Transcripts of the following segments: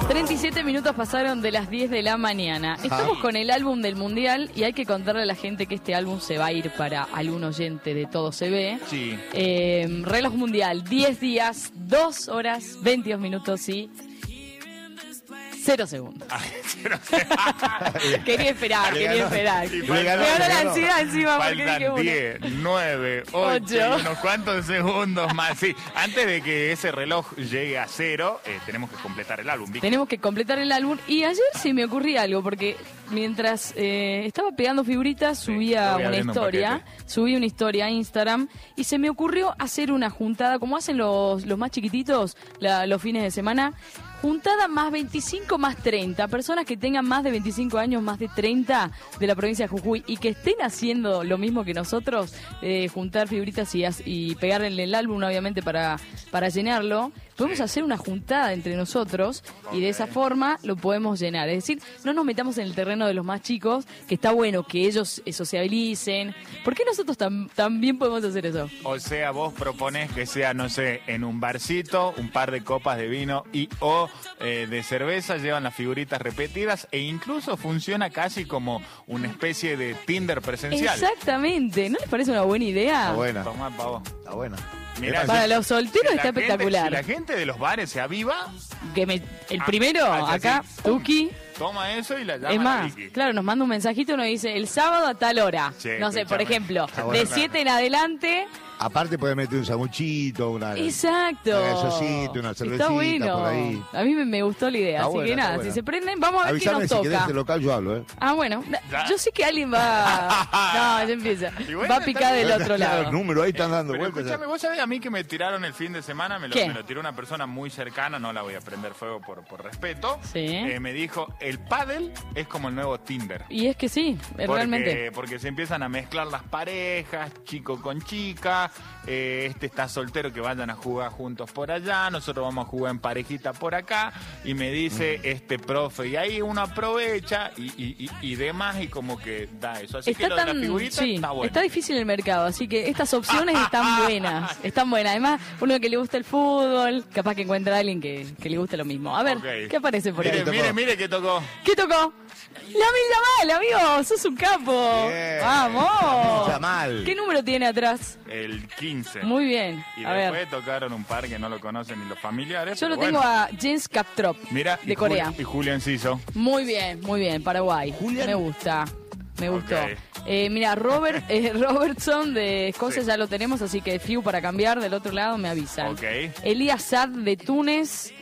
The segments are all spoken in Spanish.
37 minutos pasaron de las 10 de la mañana. Estamos con el álbum del Mundial y hay que contarle a la gente que este álbum se va a ir para algún oyente de Todo Se Ve. Sí. Reloj Mundial, 10 días, 2 horas, 22 minutos y 0 segundos. Quería esperar. Me ganó la ansiedad encima porque faltan 10, 9, 8 y unos cuantos segundos más. Sí, antes de que ese reloj llegue a 0, tenemos que completar el álbum, Vicky. Tenemos que completar el álbum y ayer se me ocurría algo porque mientras estaba pegando figuritas subí una historia a Instagram y se me ocurrió hacer una juntada como hacen los más chiquititos los fines de semana. Juntada más 25 más 30, personas que tengan más de 25 años, más de 30 de la provincia de Jujuy y que estén haciendo lo mismo que nosotros, juntar figuritas y pegarle en el álbum obviamente para llenarlo. Podemos hacer una juntada entre nosotros y de esa forma lo podemos llenar. Es decir, no nos metamos en el terreno de los más chicos, que está bueno que ellos sociabilicen. ¿Por qué nosotros también podemos hacer eso? O sea, vos proponés que sea, no sé, en un barcito, un par de copas de vino o de cerveza, llevan las figuritas repetidas e incluso funciona casi como una especie de Tinder presencial. Exactamente. ¿No les parece una buena idea? Está buena. Tomá, pavo. Está buena. Mirá, para los solteros está espectacular. Si la gente de los bares se aviva... El primero, acá, así, Tuki... Toma eso y la llama. Es más, claro, nos manda un mensajito y nos dice el sábado a tal hora. Che, no sé, por ejemplo, bueno, de 7 en adelante. Aparte puedes meter un sanguchito, Exacto. Un gallosito, una cervecita. Está bueno. Por ahí. A mí me gustó la idea. Está así buena, que nada, buena. si se prenden, vamos a ver Avisame qué nos si toca. querés el local, yo hablo, Ah, bueno. Yo sé que alguien va... No, ya empieza. Bueno, Va a picar del otro lado. Los números ahí están dando pero vueltas. escúchame, vos sabés a mí que me tiraron el fin de semana, me ¿Qué? lo tiró una persona muy cercana, no la voy a prender fuego por respeto. Sí. Me dijo, el pádel es como el nuevo Tinder. Y es que sí, realmente. Porque se empiezan a mezclar las parejas, chico con chica, este está soltero, que vayan a jugar juntos por allá, nosotros vamos a jugar en parejita por acá, y me dice este profe, y ahí uno aprovecha y demás, y como que da eso. Así que lo de la figurita está bueno. Está difícil el mercado, así que estas opciones están buenas. Están buenas. Además, uno que le gusta el fútbol, capaz que encuentra a alguien que le guste lo mismo. A ver, Okay. ¿qué aparece por ahí? Mire que tocó. ¿Qué tocó? Lamin Yamal, amigo, sos un capo. Bien. ¡Vamos! Yamal. ¿Qué número tiene atrás? El 15. Muy bien. Y A después ver. tocaron un par que no lo conocen ni los familiares. Yo lo pero tengo bueno. a Jens Kaptrop, Mira, de Corea. Y Julián Ciso. Muy bien, Paraguay. Julián. Me gusta. Me gustó. Ok. Mira, Robertson de Escocia Sí. ya lo tenemos, así que Fiu para cambiar del otro lado me avisan. Ok. Elías Sad de Túnez.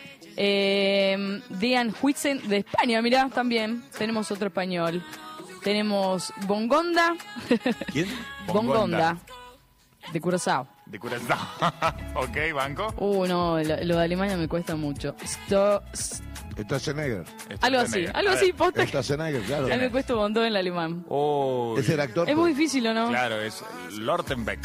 Dean Huitzen de España, mirá, también. Tenemos otro español. Tenemos Bongonda. ¿Quién? Bongonda. De Curazao. De Curazao. Ok, banco. No, lo de Alemania me cuesta mucho. Schwarzenegger. Algo así, posta. Schwarzenegger, claro. A mí me cuesta un montón el alemán. Oh, Es el actor. Es muy difícil, ¿o no? claro, es Lortenbeck.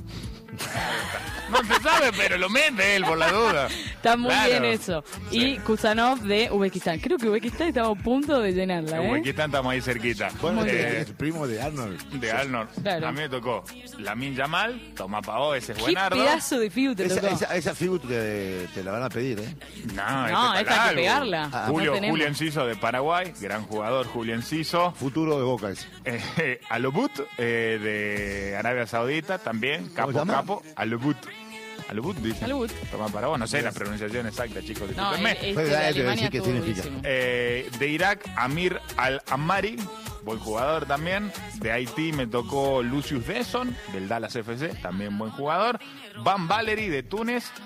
No se sabe, pero lo mete él por la duda. Está muy Claro. bien eso. Y Kusanov de Uzbekistán. Creo que Uzbekistán estaba a punto de llenarla, En Uzbekistán estamos ahí cerquita. Bueno, Muy bien. es el primo de Arnold. De Arnold. Claro. A mí me tocó Lamin Yamal, Tomá Pavó, ese es Qué buenardo. pedazo de fiu te tocó. Esa figura te la van a pedir, ¿eh? No, No, este esta hay para que algo. pegarla. No tenemos. Julio Enciso de Paraguay, gran jugador Julio Enciso. Futuro de Boca ese. Alobut de Arabia Saudita también, ¿Cómo se llama? capo. Alobut. Alobut dice. Alobut. Tomá para vos, no sé la pronunciación exacta, chicos, No, discúlpenme. este Pues, de te voy a Alemania decir qué estuvo significa. durísimo. De Irak, Amir Al-Ammari, buen jugador también. De Haití me tocó Lucius Desson, del Dallas FC, también buen jugador. Van Valery de Túnez.